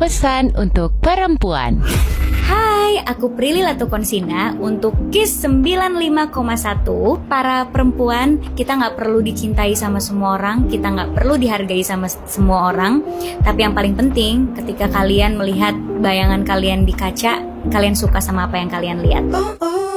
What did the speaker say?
pesan untuk perempuan. Hai, aku Prilly Latukonsina untuk KISS 95,1. Para perempuan, kita gak perlu dicintai sama semua orang, kita gak perlu dihargai sama semua orang. Tapi yang paling penting, ketika kalian melihat bayangan kalian di kaca, kalian suka sama apa yang kalian lihat.